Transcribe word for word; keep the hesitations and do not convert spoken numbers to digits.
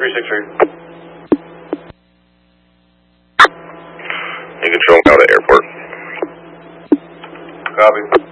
three six three. You control now to airport. Copy.